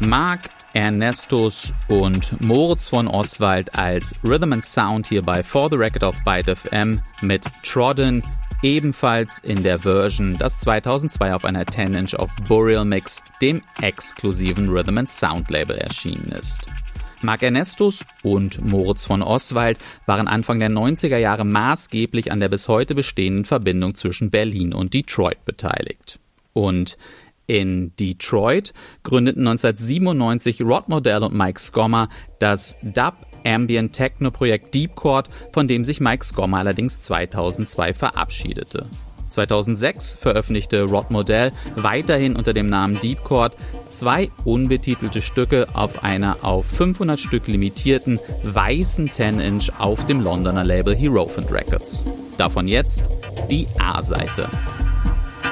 Mark, Ernestus und Moritz von Oswald als Rhythm and Sound hier bei For the Record auf Byte FM mit Trodden, ebenfalls in der Version, das 2002 auf einer 10-Inch auf Burial Mix, dem exklusiven Rhythm and Sound Label erschienen ist. Mark Ernestus und Moritz von Oswald waren Anfang der 90er Jahre maßgeblich an der bis heute bestehenden Verbindung zwischen Berlin und Detroit beteiligt. Und in Detroit gründeten 1997 Rod Modell und Mike Skomma das Dub-Ambient-Techno-Projekt Deep Chord, von dem sich Mike Skomma allerdings 2002 verabschiedete. 2006 veröffentlichte Rod Modell weiterhin unter dem Namen Deep Chord 2 unbetitelte Stücke auf einer auf 500 Stück limitierten weißen 10-Inch auf dem Londoner Label Hierophant Records. Davon jetzt die A-Seite.